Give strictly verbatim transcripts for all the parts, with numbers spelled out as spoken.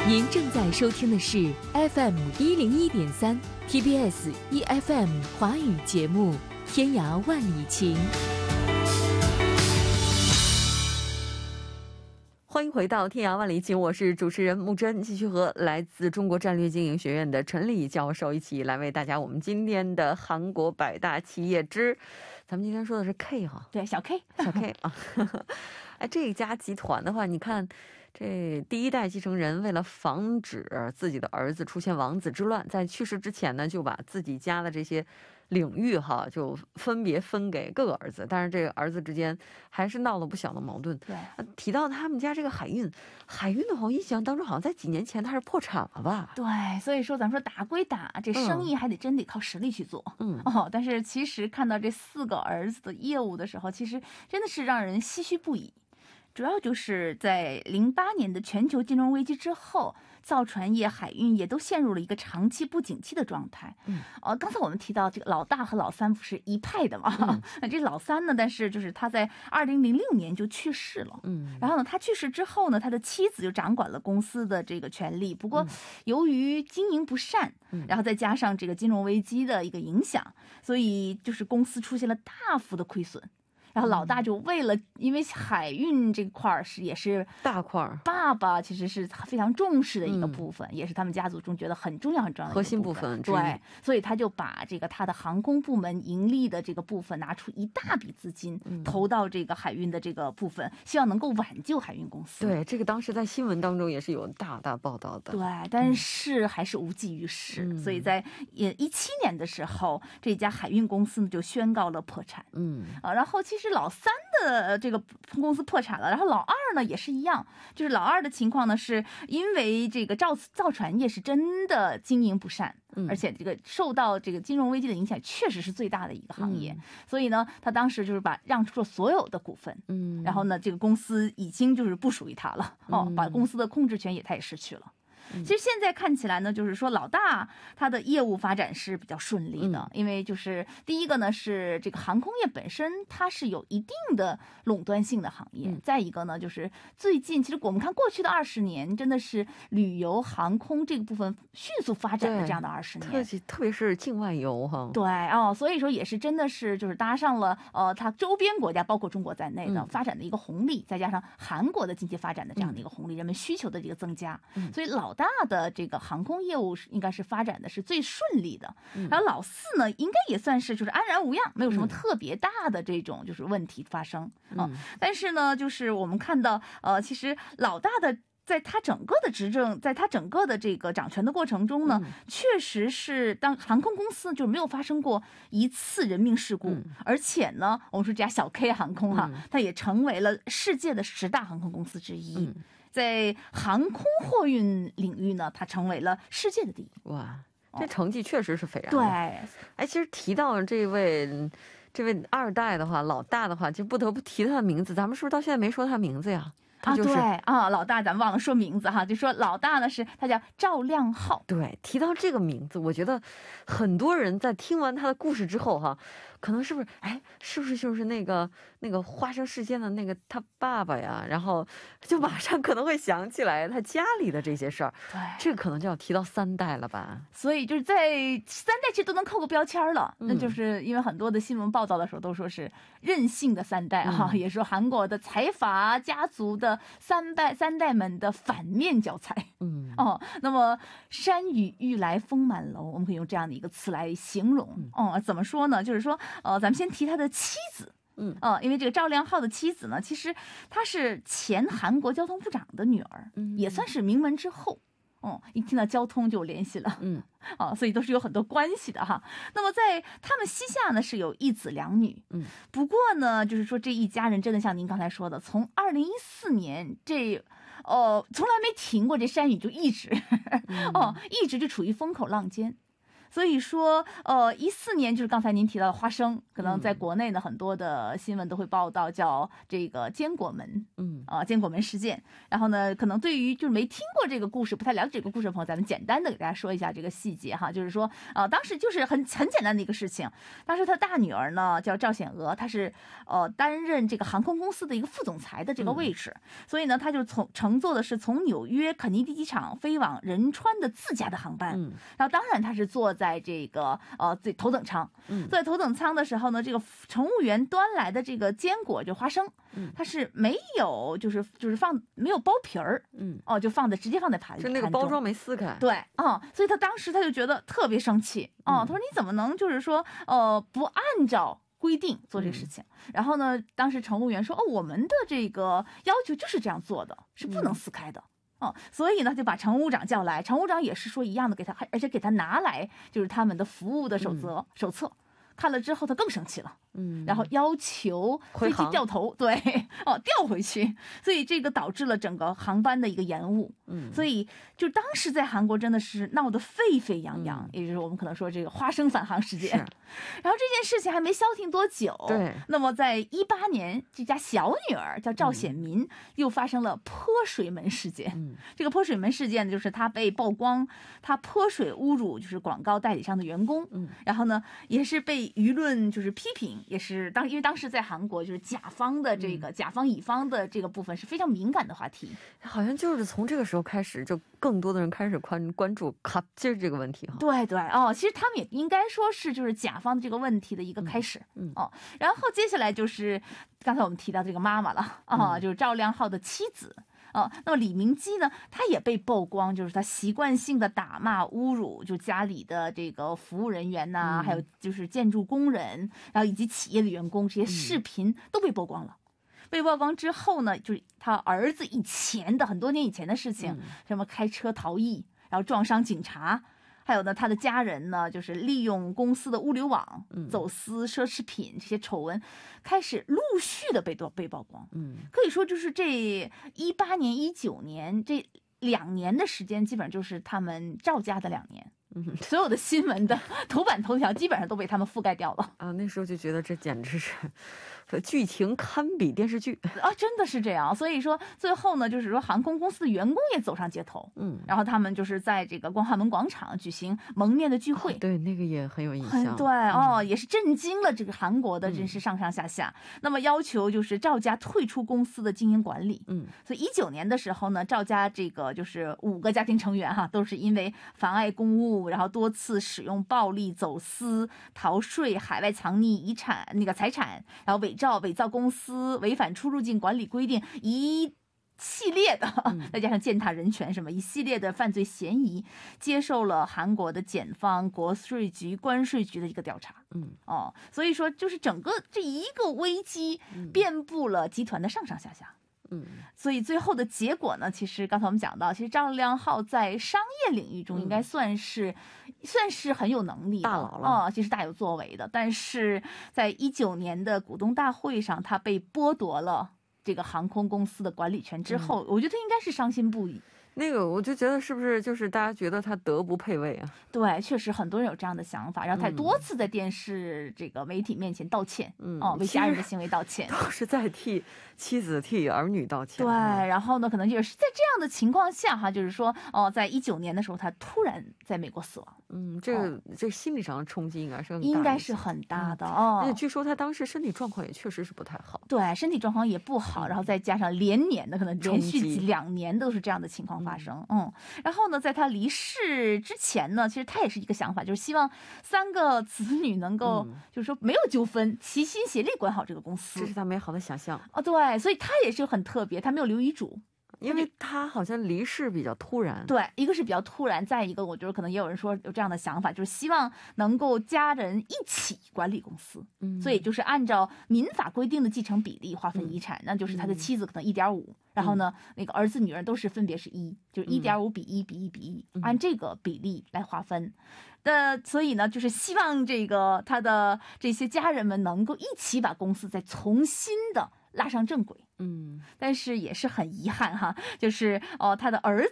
您正在收听的是 F M 一零一点三 T B S E F M 华语节目《天涯万里情》。欢迎回到《天涯万里情》，我是主持人木真，继续和来自中国战略经营学院的陈理教授一起来为大家我们今天的韩国百大企业之，咱们今天说的是 K 哈， 对，小 K 小 K 啊，哎，这一家集团的话，你看。这第一代继承人为了防止自己的儿子出现王子之乱，在去世之前呢，就把自己家的这些领域哈，就分别分给各个儿子。但是这个儿子之间还是闹了不小的矛盾。 对， 提到他们家这个海运，海运的话，我印象当中好像在几年前它是破产了吧？ 对，所以说咱们说打归打，这生意还得真得靠实力去做。嗯，哦，但是其实看到这四个儿子的业务的时候，其实真的是让人唏嘘不已。主要就是在零八年的全球金融危机之后，造船业、海运业都陷入了一个长期不景气的状态。嗯，呃，刚才我们提到这个老大和老三不是一派的嘛？嗯、那这老三呢，但是就是他在二零零六年就去世了。嗯，然后呢，他去世之后呢，他的妻子就掌管了公司的这个权利。不过，由于经营不善，然后再加上这个金融危机的一个影响，所以就是公司出现了大幅的亏损。然后老大就为了，因为海运这块是也是大块， 爸爸其实是非常重视的一个部分，嗯、也是他们家族中觉得很重要很重要的一个部分核心部分。 对，所以他就把这个他的航空部门盈利的这个部分拿出一大笔资金、嗯、投到这个海运的这个部分，希望能够挽救海运公司。 对，这个当时在新闻当中也是有大大报道的。 对，但是还是无济于事，嗯、所以在也一七年的时候，这家海运公司呢就宣告了破产。嗯啊，然后其实。其实老三的这个公司破产了，然后老二呢也是一样，就是老二的情况呢，是因为这个造造船业是真的经营不善，嗯、而且这个受到这个金融危机的影响，确实是最大的一个行业，嗯、所以呢，他当时就是把让出了所有的股份，嗯，然后呢，这个公司已经就是不属于他了，哦，把公司的控制权也他也失去了。其实现在看起来呢，就是说老大他的业务发展是比较顺利的，嗯、因为就是第一个呢是这个航空业本身它是有一定的垄断性的行业，嗯、再一个呢就是最近其实我们看过去的二十年真的是旅游航空这个部分迅速发展的这样的二十年， 特特别是境外游哈， 对哦，所以说也是真的是就是搭上了呃它周边国家包括中国在内的发展的一个红利，嗯、再加上韩国的经济发展的这样的一个红利，嗯、人们需求的这个增加，嗯、所以老大的这个航空业务应该是发展的是最顺利的，嗯、然后老四呢应该也算是就是安然无恙，没有什么特别大的这种就是问题发生，嗯呃、但是呢就是我们看到呃其实老大的在他整个的执政，在他整个的这个掌权的过程中呢，嗯、确实是当航空公司就没有发生过一次人命事故，嗯、而且呢，我们说这家小 K 航空哈，嗯、它也成为了世界的十大航空公司之一，嗯、在航空货运领域呢，它成为了世界的第一。 哇，这成绩确实是斐然的。 对， 哎，其实提到这位这位二代的话，老大的话，就不得不提他的名字。咱们是不是到现在没说他名字呀？ 啊，对啊，老大咱们忘了说名字哈，就说老大呢是他叫赵亮浩。 对，提到这个名字，我觉得很多人在听完他的故事之后哈，可能是不是哎，是不是就是那个那个花生事件的那个他爸爸呀？然后就马上可能会想起来他家里的这些事儿。对，这个可能就要提到三代了吧？ 所以就是在三代其实都能扣个标签了，嗯、那就是因为很多的新闻报道的时候都说是任性的三代哈，嗯、也说韩国的财阀家族的。三代三代们的反面教材，嗯哦，那么山雨欲来风满楼，我们可以用这样的一个词来形容，嗯、哦，怎么说呢？就是说，呃，咱们先提他的妻子，嗯，呃，因为这个赵亮浩的妻子呢，其实她是前韩国交通部长的女儿，嗯，也算是名门之后。哦，一听到交通就有联系了，嗯，哦，所以都是有很多关系的哈。那么在他们膝下呢是有一子两女，嗯，不过呢，就是说这一家人真的像您刚才说的，从二零一四年这，哦，从来没停过，这山雨就一直，嗯、哦，一直就处于风口浪尖。 所以说，呃，一四年就是刚才您提到的花生，可能在国内呢、嗯、很多的新闻都会报道叫这个坚果门， 嗯啊、呃，坚果门事件。然后呢，可能对于就是没听过这个故事、不太了解这个故事的朋友，咱们简单的给大家说一下这个细节哈，就是说，呃，当时就是很很简单的一个事情。当时他大女儿呢叫赵显娥，她是呃担任这个航空公司的一个副总裁的这个位置，嗯、所以呢，他就从乘坐的是从纽约肯尼迪机场飞往仁川的自驾的航班， 嗯， 然后当然他是坐在这个呃最头等舱， 嗯， 坐在头等舱的时候呢，这个乘务员端来的这个坚果就花生， 嗯， 它是没有就是就是放没有剥皮儿， 嗯， 哦，就放在直接放在盘里， 就那个包装没撕开， 对啊、嗯，所以他当时他就觉得特别生气啊、嗯，他说你怎么能就是说呃不按照规定做这个事情、嗯、然后呢，当时乘务员说哦，我们的这个要求就是这样做的，是不能撕开的。嗯哦，所以呢，就把乘务长叫来，乘务长也是说一样的给他，而且给他拿来就是他们的服务的守则、嗯、手册，看了之后他更生气了， 嗯， 然后要求飞机掉头，对，哦，调回去，所以这个导致了整个航班的一个延误， 嗯， 所以就当时在韩国真的是闹得沸沸扬扬， 嗯、 也就是我们可能说这个花生返航事件。然后这件事情还没消停多久， 对， 那么在一八年，这家小女儿叫赵显民、嗯、又发生了泼水门事件。 嗯， 这个泼水门事件就是她被曝光，她泼水侮辱就是广告代理商的员工， 嗯， 然后呢也是被舆论就是批评，也是当因为当时在韩国就是甲方的这个、嗯、甲方乙方的这个部分是非常敏感的话题， 好像就是从这个时候开始，就更多的人开始关关注卡金这个问题哈。 对对哦，其实他们也应该说是就是甲方的这个问题的一个开始， 嗯, 嗯哦，然后接下来就是刚才我们提到这个妈妈了啊、哦，就是赵亮浩的妻子。哦，那么李明基呢，他也被曝光，就是他习惯性的打骂、侮辱，就家里的这个服务人员呐、啊嗯，还有就是建筑工人，然后以及企业的员工，这些视频都被曝光了。嗯、被曝光之后呢，就是他儿子以前的很多年以前的事情，嗯、什么开车逃逸，然后撞伤警察。还有呢，他的家人呢，就是利用公司的物流网、嗯、走私奢侈品这些丑闻，开始陆续的被被曝光。 嗯， 可以说就是这一八年、一九年这两年的时间，基本上就是他们赵家的两年。嗯，所有的新闻的头版头条基本上都被他们覆盖掉了啊！那时候就觉得这简直是剧情堪比电视剧啊，真的是这样。所以说最后呢，就是说航空公司的员工也走上街头， 嗯， 然后他们就是在这个光化门广场举行蒙面的聚会， 哦、对，那个也很有印象， 对、嗯、哦，也是震惊了这个韩国的真是上上下下。嗯、那么要求就是赵家退出公司的经营管理， 嗯， 所以一九年的时候呢，赵家这个就是五个家庭成员哈，都是因为妨碍公务。然后多次使用暴力、走私、逃税、海外藏匿遗产那个财产，然后伪造、伪造公司、违反出入境管理规定，一系列的，再加上践踏人权什么一系列的犯罪嫌疑，接受了韩国的检方、国税局、关税局的一个调查。 嗯， 哦，所以说就是整个这一个危机遍布了集团的上上下下。 嗯， 所以最后的结果呢，其实刚才我们讲到，其实赵亮浩在商业领域中应该算是、嗯、算是很有能力的大佬了啊、哦，其实大有作为的。但是在一九年的股东大会上，他被剥夺了这个航空公司的管理权之后，嗯、我觉得他应该是伤心不已。 那个我就觉得是不是就是大家觉得他德不配位啊？ 对，确实很多人有这样的想法，然后他多次在电视这个媒体面前道歉， 嗯， 哦，为家人的行为道歉， 都是在替妻子、替儿女道歉。 对，然后呢，可能也是在这样的情况下哈，就是说，哦，在一九年的时候，他突然在美国死亡。 嗯，这个、哦、这个心理上的冲击应该是很大， 应该是很大的、嗯、哦。 而且据说他当时身体状况也确实是不太好， 对，身体状况也不好，嗯、然后再加上连年的可能连续两年都是这样的情况发生，嗯。嗯然后呢，在他离世之前呢，其实他也是一个想法，就是希望三个子女能够，嗯、就是说没有纠纷，齐心协力管好这个公司。 这是他美好的想象哦，对，所以他也是很特别，他没有留遗嘱。 因为他好像离世比较突然， 对，一个是比较突然，再一个我觉得可能也有人说有这样的想法，就是希望能够家人一起管理公司，嗯，所以就是按照民法规定的继承比例划分遗产，嗯、那就是他的妻子可能一点五，然后呢，那个儿子女儿都是分别是一，就是一点五比一比一比一，嗯，按这个比例来划分。那所以呢，就是希望这个他的这些家人们能够一起把公司再重新的拉上正轨。 嗯， 但是也是很遗憾哈，就是哦，他的儿子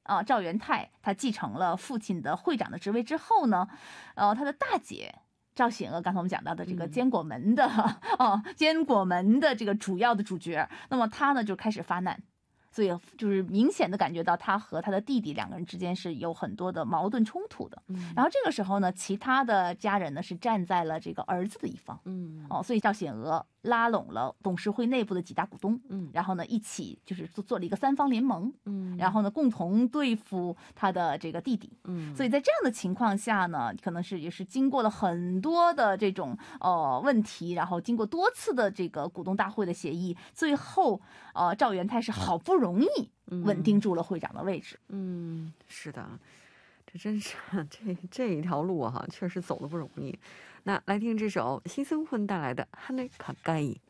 啊，赵元泰他继承了父亲的会长的职位之后呢，呃，他的大姐赵显娥，刚才我们讲到的这个坚果门的、嗯、哦，坚果门的这个主要的主角，那么他呢就开始发难。所以就是明显的感觉到他和他的弟弟两个人之间是有很多的矛盾冲突的。嗯，然后这个时候呢，其他的家人呢是站在了这个儿子的一方。嗯，哦，所以赵显娥拉拢了董事会内部的几大股东，嗯，然后呢一起就是做做了一个三方联盟，嗯，然后呢共同对付他的这个弟弟。嗯，所以在这样的情况下呢，可能是也是经过了很多的这种呃问题，然后经过多次的这个股东大会的协议，最后呃赵元泰是好不容易容易稳定住了会长的位置。 嗯，嗯是的，这真是这这一条路哈、啊，确实走的不容易。那来听这首辛森混带来的《哈内卡盖伊》。